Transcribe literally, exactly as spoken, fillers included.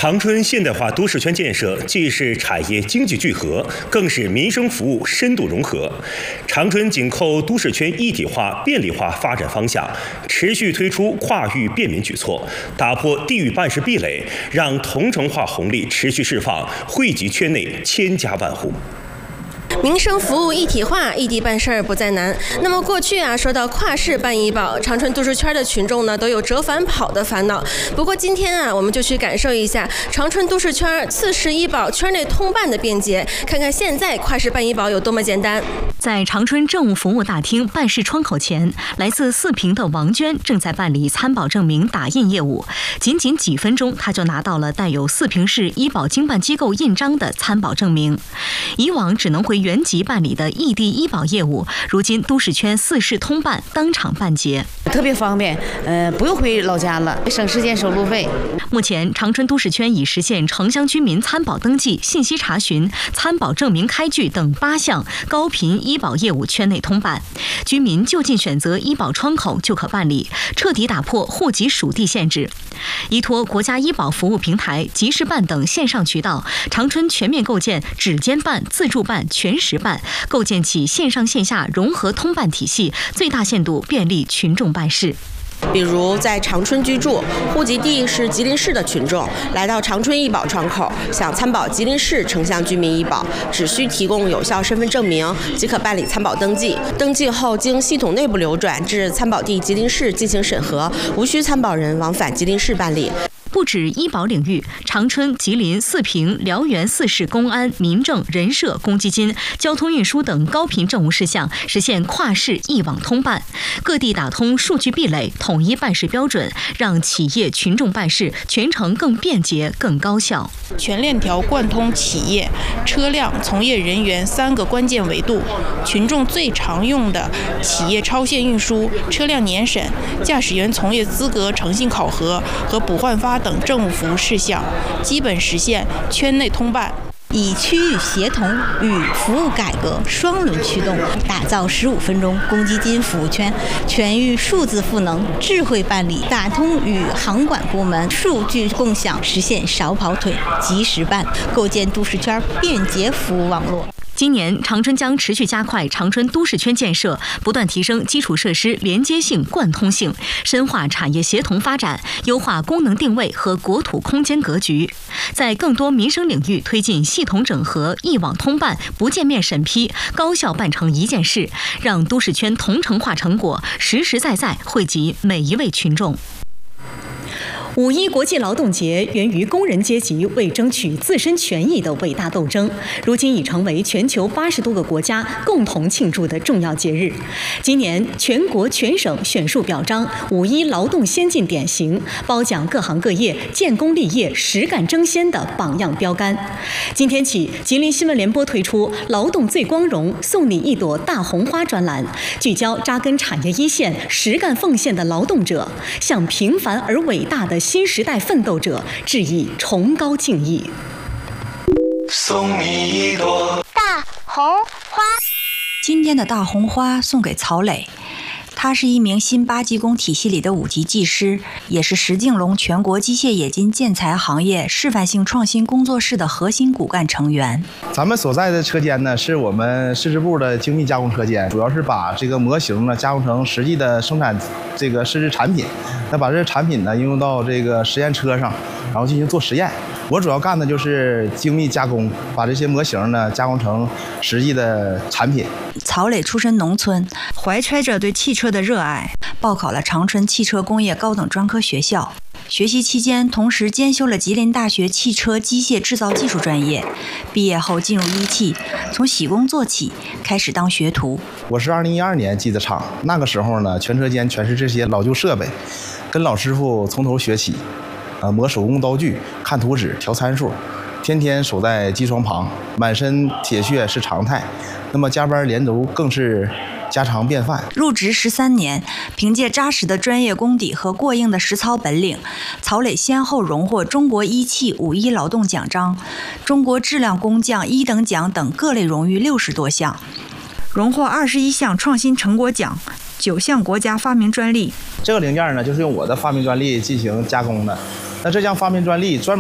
长春现代化都市圈建设既是产业经济聚合，更是民生服务深度融合。长春紧扣都市圈一体化、便利化发展方向，持续推出跨域便民举措，打破地域办事壁垒，让同城化红利持续释放，惠及圈内千家万户。 民生服务一体化，异地办事儿不再难。那么过去啊，说到跨市办医保，长春都市圈的群众呢都有折返跑的烦恼。不过今天啊，我们就去感受一下长春都市圈次市医保圈内通办的便捷，看看现在跨市办医保有多么简单。 在长春政务服务大厅办事窗口前，来自四平的王娟正在办理参保证明打印业务。仅仅几分钟，她就拿到了带有四平市医保经办机构印章的参保证明。以往只能回原籍办理的异地医保业务，如今都市圈四市通办，当场办结， 特别方便，呃，不用回老家了，省时间、省路费。 目前，长春都市圈已实现城乡居民参保登记、信息查询、参保证明开具等八项高频医保业务圈内通办，居民就近选择医保窗口就可办理，彻底打破户籍属地限制。依托国家医保服务平台、即时办等线上渠道，长春全面构建指尖办、自助办、全时办，构建起线上线下融合通办体系，最大限度便利群众办事。 比如在长春居住、户籍地是吉林市的群众，来到长春医保窗口，想参保吉林市城乡居民医保，只需提供有效身份证明即可办理参保登记。登记后经系统内部流转至参保地吉林市进行审核，无需参保人往返吉林市办理。 不止医保领域，长春、吉林、四平、辽源四市公安、民政、人社、公积金、交通运输等高频政务事项实现跨市一网通办，各地打通数据壁垒，统一办事标准，让企业群众办事全程更便捷、更高效。 全链条贯通企业、车辆、从业人员三个关键维度，群众最常用的企业超限运输、车辆年审、驾驶员从业资格诚信考核和补换发等政务服务事项，基本实现圈内通办。 以区域协同与服务改革双轮驱动，打造十五分钟公积金服务圈，全域数字赋能、智慧办理，打通与行管部门数据共享，实现少跑腿、及时办，构建都市圈便捷服务网络。 今年，长春将持续加快长春都市圈建设，不断提升基础设施连接性、贯通性，深化产业协同发展，优化功能定位和国土空间格局，在更多民生领域推进系统整合、一网通办、不见面审批，高效办成一件事，让都市圈同城化成果实实在在惠及每一位群众。五一国际劳动节源于工人阶级为争取自身权益的伟大斗争，如今已成为全球八十多个国家共同庆祝的重要节日。今年全国全省选树表彰五一劳动先进典型，褒奖各行各业建功立业、实干争先的榜样标杆。今天起，吉林新闻联播推出“劳动最光荣，送你一朵大红花”专栏，聚焦扎根产业一线、实干奉献的劳动者，向平凡而伟大的新时代奋斗者致以崇高敬意。 送你一朵大红花。 今天的大红花送给曹磊，他是一名新八技工体系里的五级技师，也是石敬龙全国机械冶金建材行业示范性创新工作室的核心骨干成员。 咱们所在的车间呢，是我们试制部的精密加工车间，主要是把这个模型呢加工成实际的生产这个试制产品，那把这个产品呢应用到这个实验车上，然后进行做实验。我主要干的就是精密加工，把这些模型呢加工成实际的产品。 曹磊出身农村，怀揣着对汽车的热爱，报考了长春汽车工业高等专科学校。学习期间，同时兼修了吉林大学汽车机械制造技术专业。毕业后进入一汽，从铣工做起，开始当学徒。 我是二零一二年进的厂，那个时候呢，全车间全是这些老旧设备，跟老师傅从头学起。呃，磨手工刀具，看图纸，调参数，天天守在机床旁，满身铁血是常态。那么加班连轴更是家常便饭。 入职十三年，凭借扎实的专业功底和过硬的实操本领，曹磊先后荣获中国一汽五一劳动奖章、中国质量工匠一等奖等各类荣誉六十多项，荣获二十一项创新成果奖、九项国家发明专利。 这个零件呢，就是用我的发明专利进行加工的。那这项发明专利专门